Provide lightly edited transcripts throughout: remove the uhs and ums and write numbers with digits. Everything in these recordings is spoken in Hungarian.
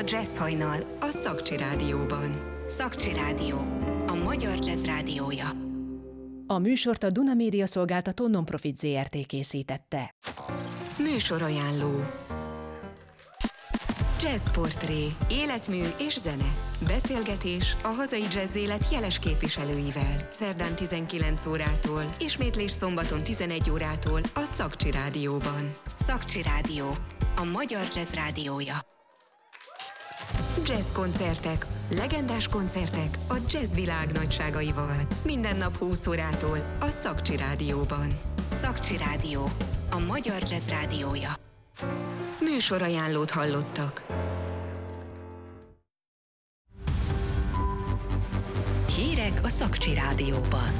a Jazz Hajnal a Szakcsi Rádióban. Szakcsi Rádió, a magyar jazz rádiója. A műsort a Duna Média Szolgáltató Non-Profit Zrt. Készítette. Műsorajánló. Jazzportré, életmű és zene. Beszélgetés a hazai jazz élet jeles képviselőivel. Szerdán 19 órától, ismétlés szombaton 11 órától a Szakcsi Rádióban. Szakcsi Rádió, a magyar jazz rádiója. Jazz koncertek, legendás koncertek a jazz világ nagyságaival. Minden nap 20 órától a Szakcsi Rádióban. Szakcsi Rádió, a magyar jazz rádiója. Műsorajánlót hallottak. Hírek a Szakcsi Rádióban.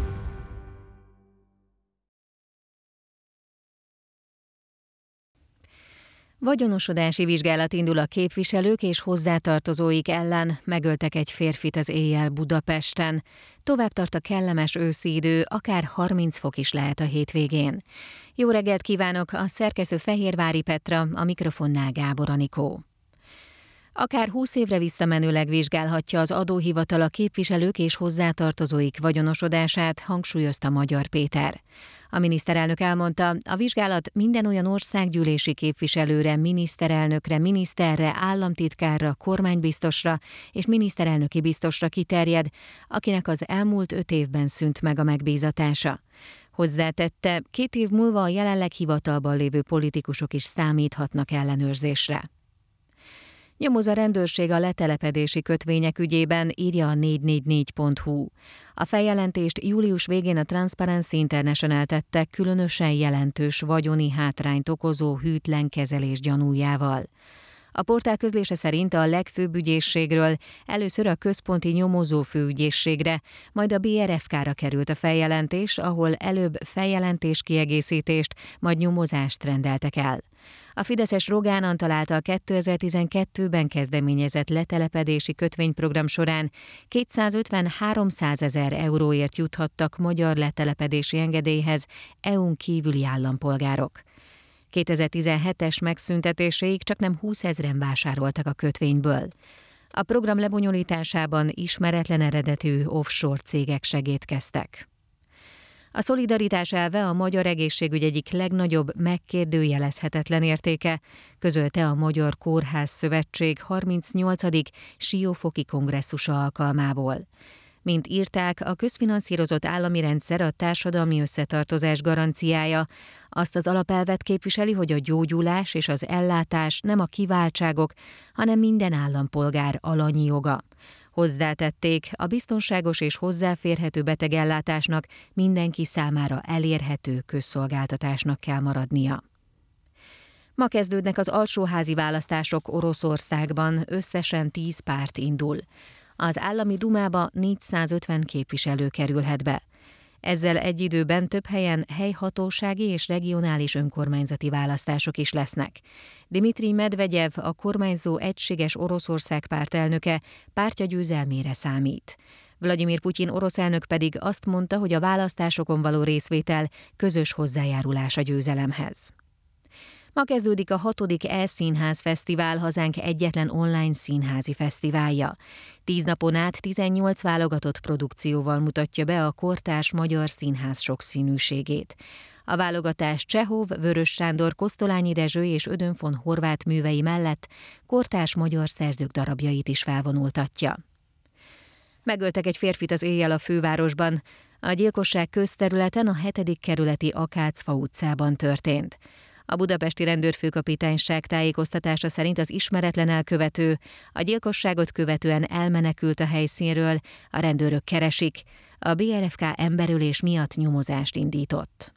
Vagyonosodási vizsgálat indul a képviselők és hozzátartozóik ellen, megöltek egy férfit az éjjel Budapesten. Tovább tart a kellemes őszi idő, akár 30 fok is lehet a hétvégén. Jó reggelt kívánok, a szerkesztő Fehérvári Petra, a mikrofonnál Gábor Anikó. Akár 20 évre visszamenőleg vizsgálhatja az adóhivatal a képviselők és hozzátartozóik vagyonosodását, hangsúlyozta Magyar Péter. A miniszterelnök elmondta, a vizsgálat minden olyan országgyűlési képviselőre, miniszterelnökre, miniszterre, államtitkárra, kormánybiztosra és miniszterelnöki biztosra kiterjed, akinek az elmúlt 5 évben szűnt meg a megbízatása. Hozzátette, 2 év múlva a jelenleg hivatalban lévő politikusok is számíthatnak ellenőrzésre. Nyomoz a rendőrség a letelepedési kötvények ügyében, írja a 444.hu. A feljelentést július végén a Transparency International tette különösen jelentős vagyoni hátrányt okozó hűtlen kezelés gyanújával. A portál közlése szerint a legfőbb ügyészségről először a központi nyomozó főügyészségre, majd a BRFK-ra került a feljelentés, ahol előbb feljelentés kiegészítést, majd nyomozást rendeltek el. A fideszes Rogán Antal által 2012-ben kezdeményezett letelepedési kötvényprogram során 250-300 ezer euróért juthattak magyar letelepedési engedélyhez EU-n kívüli állampolgárok. 2017-es megszüntetéséig csaknem 20 000-en vásároltak a kötvényből. A program lebonyolításában ismeretlen eredetű offshore cégek segédkeztek. A szolidaritás elve a magyar egészségügy egyik legnagyobb megkérdőjelezhetetlen értéke, közölte a Magyar Kórház Szövetség 38. Siófoki kongresszusa alkalmából. Mint írták, a közfinanszírozott állami rendszer a társadalmi összetartozás garanciája, azt az alapelvet képviseli, hogy a gyógyulás és az ellátás nem a kiváltságok, hanem minden állampolgár alanyi joga. Hozzátették, a biztonságos és hozzáférhető betegellátásnak mindenki számára elérhető közszolgáltatásnak kell maradnia. Ma kezdődnek az alsóházi választások Oroszországban, összesen 10 párt indul. Az állami dumába 450 képviselő kerülhet be. Ezzel egy időben több helyen helyhatósági és regionális önkormányzati választások is lesznek. Dmitrij Medvegyev, a kormányzó Egységes Oroszország párt elnöke, pártja győzelmére számít. Vladimir Putyin orosz elnök pedig azt mondta, hogy a választásokon való részvétel közös hozzájárulás a győzelemhez. Ma kezdődik a 6. E-színház fesztivál, hazánk egyetlen online színházi fesztiválja. 10 napon át 18 válogatott produkcióval mutatja be a kortárs magyar színház sokszínűségét. A válogatás Csehov, Vörös Sándor, Kosztolányi Dezső és Ödön von Horváth művei mellett kortárs magyar szerzők darabjait is felvonultatja. Megöltek egy férfit az éjjel a fővárosban. A gyilkosság közterületen a 7. kerületi Akácfa utcában történt. A budapesti rendőrfőkapitányság tájékoztatása szerint az ismeretlen elkövető a gyilkosságot követően elmenekült a helyszínről, a rendőrök keresik, a BRFK emberölés miatt nyomozást indított.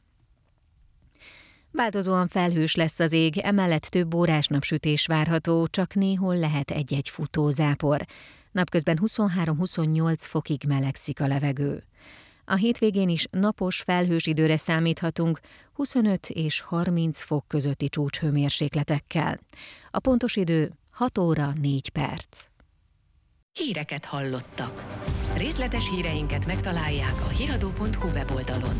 Változóan felhős lesz az ég, emellett több órás napsütés várható, csak néhol lehet egy-egy futózápor. Napközben 23-28 fokig melegszik a levegő. A hétvégén is napos, felhős időre számíthatunk, 25 és 30 fok közötti csúcshőmérsékletekkel. A pontos idő 6 óra 4 perc. Híreket hallottak. Részletes híreinket megtalálják a hiradó.hu weboldalon.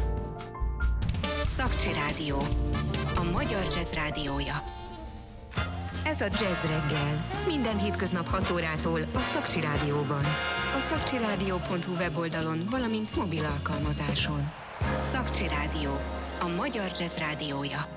Szakcsi Rádió, a magyar jazz rádiója. Ez a Jazz Reggel. Minden hétköznap 6 órától a Szakcsi Rádióban. A szakcsirádió.hu weboldalon, valamint mobil alkalmazáson. Szakcsi Rádió. A magyar jazz rádiója.